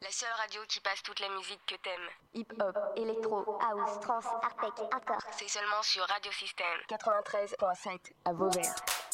La seule radio qui passe toute la musique que t'aimes. Hip-hop, électro, house, trance, hardtech, hardcore. C'est seulement sur Radio Système 93.7 à Vauvert.